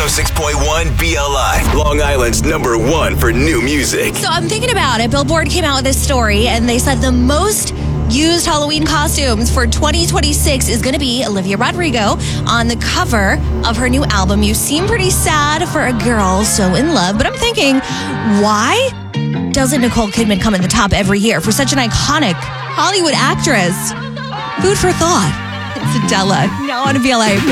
106.1 BLI, Long Island's #1 for new music. So I'm thinking about it. Billboard came out with this story, and they said the most used Halloween costumes for 2026 is going to be Olivia Rodrigo on the cover of her new album. You seem pretty sad for a girl so in love, but I'm thinking, why doesn't Nicole Kidman come in the top every year for such an iconic Hollywood actress? Food for thought. It's Adela. Now on BLI.